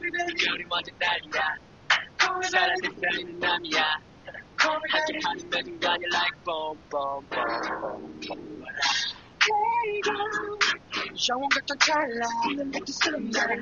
별이 완전 난리야 사랑을 살리는 남이야 함께하는 매 순간이 like boom boom boom boom 영원 같던 찰나